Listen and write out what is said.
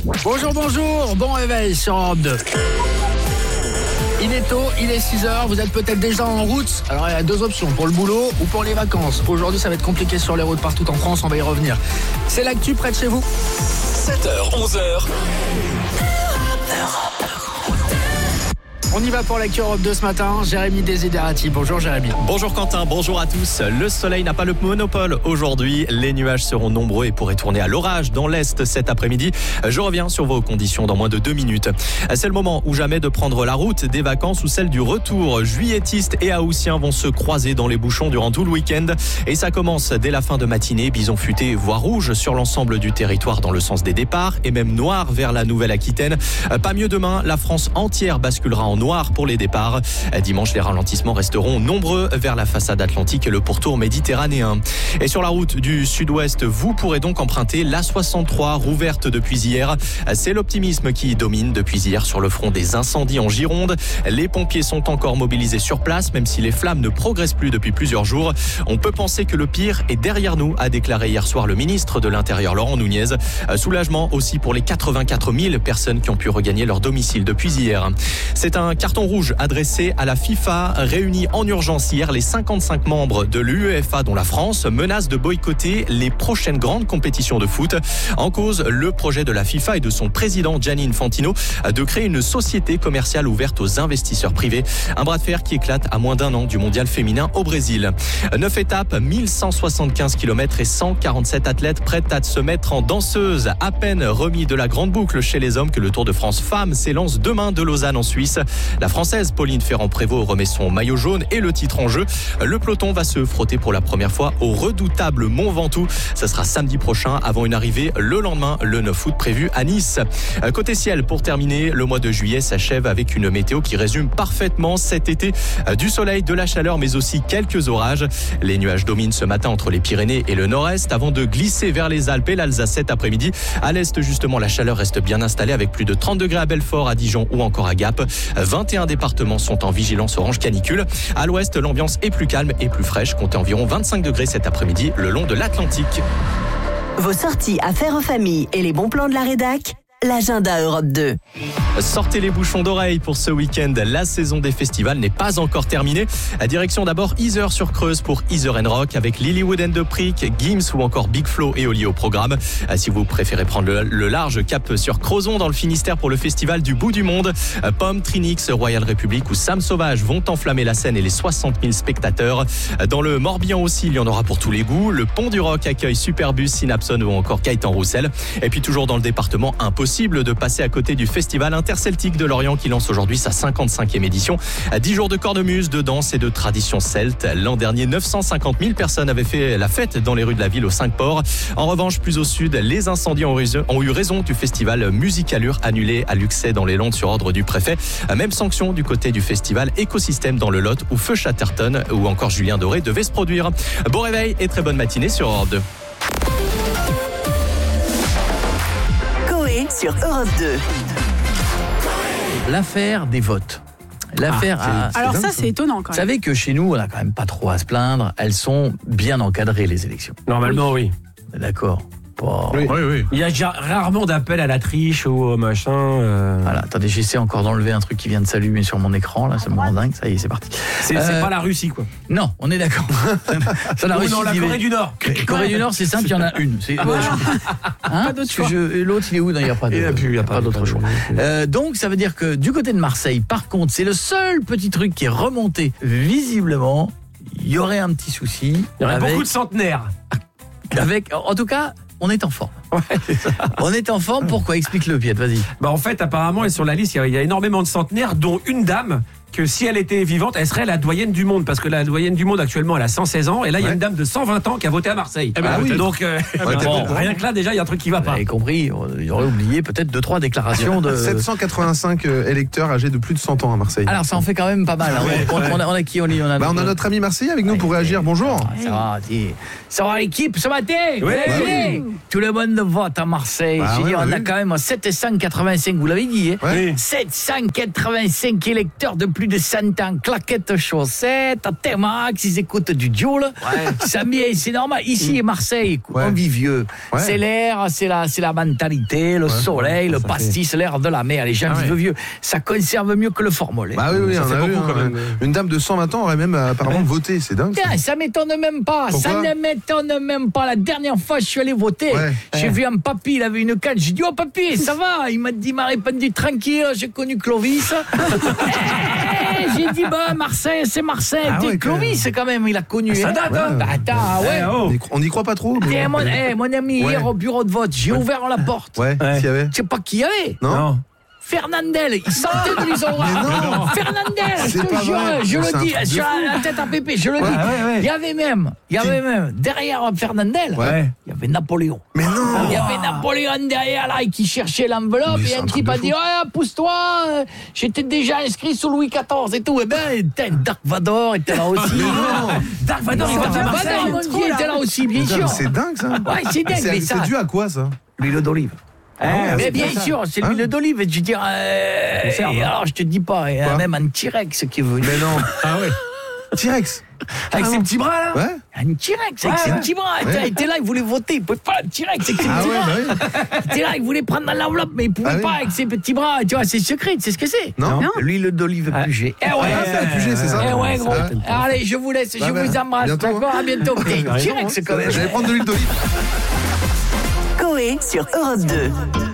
Bonjour, bon réveil sur Europe 2. Il est tôt, il est 6h, vous êtes peut-être déjà en route. Alors il y a deux options, pour le boulot ou pour les vacances. Aujourd'hui ça va être compliqué sur les routes partout en France, on va y revenir. C'est l'actu près de chez vous. 7h, 11h. On y va pour l'actu Europe 2 ce matin. Jérémy Desiderati. Bonjour Jérémy. Bonjour Quentin, bonjour à tous. Le soleil n'a pas le monopole aujourd'hui. Les nuages seront nombreux et pourraient tourner à l'orage dans l'Est cet après-midi. Je reviens sur vos conditions dans moins de 2 minutes. C'est le moment ou jamais de prendre la route des vacances ou celle du retour. Juilletistes et haussiens vont se croiser dans les bouchons durant tout le week-end. Et ça commence dès la fin de matinée. Bison futé, voire rouge sur l'ensemble du territoire dans le sens des départs et même noir vers la Nouvelle-Aquitaine. Pas mieux demain, la France entière basculera en noir pour les départs. Dimanche, les ralentissements resteront nombreux vers la façade atlantique et le pourtour méditerranéen. Et sur la route du sud-ouest, vous pourrez donc emprunter l'A63 rouverte depuis hier. C'est l'optimisme qui domine depuis hier sur le front des incendies en Gironde. Les pompiers sont encore mobilisés sur place, même si les flammes ne progressent plus depuis plusieurs jours. On peut penser que le pire est derrière nous, a déclaré hier soir le ministre de l'Intérieur Laurent Nunez. Soulagement aussi pour les 84 000 personnes qui ont pu regagner leur domicile depuis hier. C'est un carton rouge adressé à la FIFA, réunie en urgence hier. Les 55 membres de l'UEFA, dont la France, menacent de boycotter les prochaines grandes compétitions de foot. En cause, le projet de la FIFA et de son président Gianni Infantino de créer une société commerciale ouverte aux investisseurs privés. Un bras de fer qui éclate à moins d'un an du mondial féminin au Brésil. 9 étapes, 1175 km et 147 athlètes prêts à se mettre en danseuse. À peine remis de la grande boucle chez les hommes que le Tour de France Femmes s'élance demain de Lausanne en Suisse. La Française Pauline Ferrand-Prévot remet son maillot jaune et le titre en jeu. Le peloton va se frotter pour la première fois au redoutable Mont Ventoux. Ça sera samedi prochain avant une arrivée le lendemain, le 9 août prévu à Nice. Côté ciel, pour terminer, le mois de juillet s'achève avec une météo qui résume parfaitement cet été. Du soleil, de la chaleur, mais aussi quelques orages. Les nuages dominent ce matin entre les Pyrénées et le nord-est avant de glisser vers les Alpes et l'Alsace cet après-midi. À l'est, justement, la chaleur reste bien installée avec plus de 30 degrés à Belfort, à Dijon ou encore à Gap. 21 départements sont en vigilance orange canicule. À l'ouest, l'ambiance est plus calme et plus fraîche. Comptez environ 25 degrés cet après-midi le long de l'Atlantique. Vos sorties à faire en famille et les bons plans de la rédac, l'agenda Europe 2. Sortez les bouchons d'oreilles pour ce week-end. La saison des festivals n'est pas encore terminée. À direction d'abord Yzeure sur Creuse pour Yzeure & Rock avec Lilywood and the Prick, Gims ou encore Big Flo et Oli au programme. Si vous préférez prendre le large, cap sur Crozon dans le Finistère pour le festival du bout du monde. Pomme, Trinix, Royal République ou Sam Sauvage vont enflammer la scène et les 60 000 spectateurs. Dans le Morbihan aussi, il y en aura pour tous les goûts. Le Pont du Rock accueille Superbus, Synapson ou encore Gaëtan Roussel. Et puis toujours dans le département, impossible de passer à côté du festival interceltique de Lorient qui lance aujourd'hui sa 55e édition. 10 jours de cornemuse, de danse et de tradition celte. L'an dernier, 950 000 personnes avaient fait la fête dans les rues de la ville aux 5 ports. En revanche, plus au sud, les incendies ont eu raison du festival Musicalure annulé à Luxay dans les Landes sur ordre du préfet. Même sanction du côté du festival Écosystème dans le Lot où Feu Chatterton ou encore Julien Doré devaient se produire. Bon réveil et très bonne matinée sur Europe 2. Sur Europe 2. L'affaire des votes. Alors ça, c'est étonnant quand Vous même. savez que chez nous, on n'a quand même pas trop à se plaindre. Elles sont bien encadrées, les élections. Normalement, oui. D'accord. Bon. Oui. Il y a déjà rarement d'appel à la triche ou au machin. Voilà, attendez, j'essaie encore d'enlever un truc qui vient de s'allumer sur mon écran, là, ça me rend dingue, ça y est, c'est parti. C'est pas la Russie, quoi. Non, on est d'accord. Ça, la Russie, la Corée du Nord. Corée du Nord, c'est simple, il y en a une. C'est, Pas d'autre choix. L'autre, il est où? Non, il n'y a pas d'autre choix. Donc, ça veut dire que du côté de Marseille, par contre, c'est le seul petit truc qui est remonté. Visiblement, il y aurait un petit souci. Il y aurait beaucoup de centenaires. En tout cas, on est en forme. Ouais, c'est ça. On est en forme, pourquoi? Explique-le, Piet, vas-y. En fait, apparemment, et sur la liste, il y a énormément de centenaires, dont une dame que si elle était vivante, elle serait la doyenne du monde. Parce que la doyenne du monde, actuellement, elle a 116 ans. Et là, il y a une dame de 120 ans qui a voté à Marseille. Donc, rien que là, déjà, il y a un truc qui va pas. Vous avez compris, il aurait oublié peut-être 2-3 déclarations de... 785 électeurs âgés de plus de 100 ans à Marseille. Alors, ça en fait quand même pas mal. On a qui, on a notre ami Marseillais avec nous pour réagir. Bonjour. Ça va l'équipe ce matin? Oui. Tout le monde vote à Marseille. On a quand même 785, vous l'avez dit, hein, 785 électeurs de plus plus de 100 ans, claquettes, chaussettes, T-Max, ils écoutent du Joule. C'est normal. Ici, Marseille, on vit vieux. Ouais. C'est l'air, c'est la mentalité, le soleil, le pastis, l'air de la mer. Les gens vivent vieux. Ça conserve mieux que le formol. Bah oui, ça fait beaucoup quand même. Une dame de 120 ans aurait même apparemment voté, c'est dingue. Ça m'étonne même pas. Pourquoi? Ça ne m'étonne même pas. La dernière fois, je suis allé voter. J'ai vu un papy, il avait une canne. J'ai dit, oh papy, ça va? Il m'a répondu, tranquille, j'ai connu Clovis. J'ai dit, Marseille, c'est Marseille. Clovis, quand même, il a connu. Ça date, hein? Attends, On n'y croit pas trop. Mon ami, hier au bureau de vote, j'ai ouvert la porte. S'il y avait. Tu sais pas qui il y avait? Non. Fernandel, il sortait de l'isoloir. Fernandel, je le dis, sur la tête à Pépé, je le dis. Il y avait même, derrière Fernandel, il y avait Napoléon. Mais non. Il y avait Napoléon derrière là qui cherchait l'enveloppe et un type a dit pousse-toi, j'étais déjà inscrit sous Louis XIV et tout. Et Dark Vador était là aussi. Dark Vador, il était là aussi, bien sûr. C'est dingue ça. Ouais, c'est dingue. C'est dû à quoi ça? L'huile d'olive. Mais bien sûr, c'est l'huile d'olive. Je veux dire, alors je te dis pas, il y a même un T-Rex qui est venu. Mais non. Ah ouais. T-Rex. Avec ses petits bras là. Ouais. Un T-Rex avec ses petits bras. Il était là, il voulait voter. Il pouvait pas un T-Rex avec ses petits bras. Il était là, il voulait prendre dans l'enveloppe, mais il pouvait pas avec ses petits bras. Tu vois, c'est secret. C'est ce que c'est. Non. L'huile d'olive Puget. C'est Puget, c'est ça. Ouais, gros. Allez, je vous laisse. Je vous embrasse. D'accord, à bientôt. T-Rex quand même. J'allais prendre de l'huile d'olive. Coé sur Europe 2.